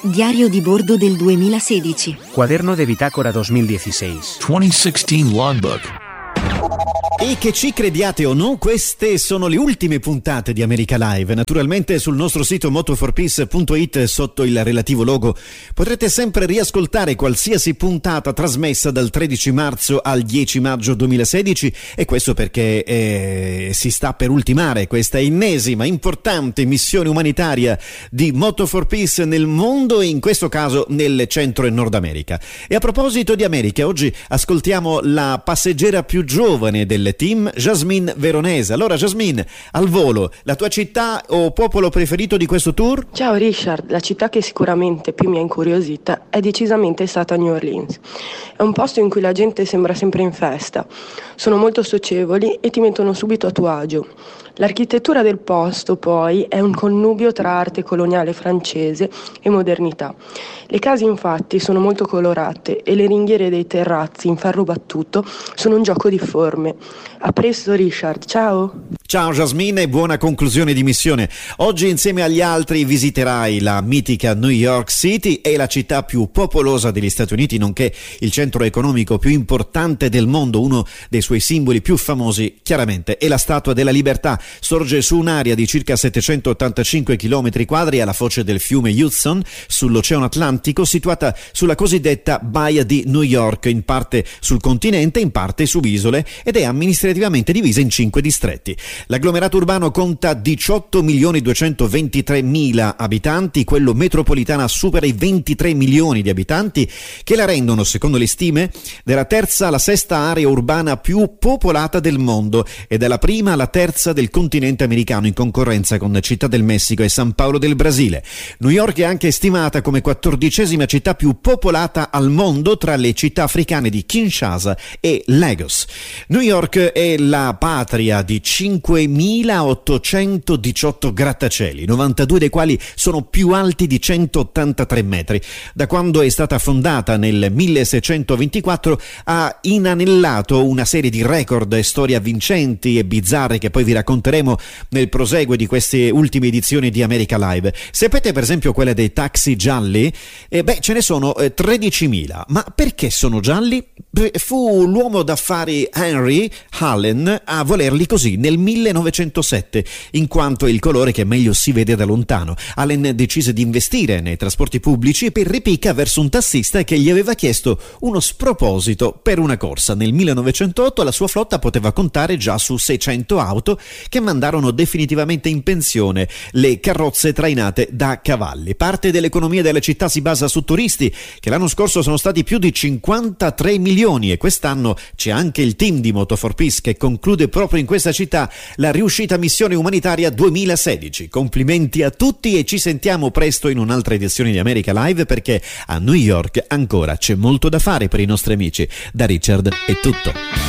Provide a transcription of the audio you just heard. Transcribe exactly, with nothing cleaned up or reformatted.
Diario di bordo del duemilasedici. Cuaderno de bitácora duemiladiciassei. duemiladiciassei Logbook. E che ci crediate o no, queste sono le ultime puntate di America Live. Naturalmente sul nostro sito moto for peace punto it, sotto il relativo logo, potrete sempre riascoltare qualsiasi puntata trasmessa dal tredici marzo al dieci maggio duemilasedici, e questo perché eh, si sta per ultimare questa ennesima importante missione umanitaria di Moto for Peace nel mondo, e in questo caso nel Centro e Nord America. E a proposito di America, oggi ascoltiamo la passeggera più giovane del team, Jasmine Veronese. Allora Jasmine, al volo, la tua città o popolo preferito di questo tour? Ciao Richard, la città che sicuramente più mi ha incuriosita è decisamente stata New Orleans. È un posto in cui la gente sembra sempre in festa, sono molto socievoli e ti mettono subito a tuo agio. L'architettura del posto poi è un connubio tra arte coloniale francese e modernità. Le case infatti sono molto colorate e le ringhiere dei terrazzi in ferro battuto sono un gioco di forme. A presto Richard, ciao! Ciao Jasmine e buona conclusione di missione. Oggi insieme agli altri visiterai la mitica New York City, è la città più popolosa degli Stati Uniti, nonché il centro economico più importante del mondo. Uno dei suoi simboli più famosi chiaramente è la Statua della Libertà. Sorge su un'area di circa settecentottantacinque chilometri quadri alla foce del fiume Hudson sull'Oceano Atlantico, situata sulla cosiddetta Baia di New York, in parte sul continente, in parte su isole, ed è amministrativamente divisa in cinque distretti. L'agglomerato urbano conta diciotto milioni duecentoventitremila abitanti, quello metropolitano supera i ventitré milioni di abitanti, che la rendono, secondo le stime, della terza alla sesta area urbana più popolata del mondo e dalla prima alla terza del continente americano, in concorrenza con Città del Messico e San Paolo del Brasile. New York è anche stimata come quattordicesima città più popolata al mondo, tra le città africane di Kinshasa e Lagos. New York è la patria di cinquemilaottocentodiciotto grattacieli, novantadue dei quali sono più alti di centottantatré metri. Da quando è stata fondata nel milleseicentoventiquattro ha inanellato una serie di record e storie avvincenti e bizzarre che poi vi racconteremo nel proseguo di queste ultime edizioni di America Live. Sapete per esempio quella dei taxi gialli? Eh, beh, ce ne sono eh, tredicimila. Ma perché sono gialli? Beh, fu l'uomo d'affari Henry Allen a volerli così nel millenovecentosette, in quanto è il colore che meglio si vede da lontano. Allen decise di investire nei trasporti pubblici per ripicca verso un tassista che gli aveva chiesto uno sproposito per una corsa. Nel millenovecentootto la sua flotta poteva contare già su seicento auto, che mandarono definitivamente in pensione le carrozze trainate da cavalli. Parte dell'economia della città si basa su turisti, che l'anno scorso sono stati più di cinquantatré milioni, e quest'anno c'è anche il team di Moto for Peace che conclude proprio in questa città la riuscita missione umanitaria duemilasedici. Complimenti a tutti e ci sentiamo presto in un'altra edizione di America Live, perché a New York ancora c'è molto da fare per i nostri amici. Da Richard è tutto.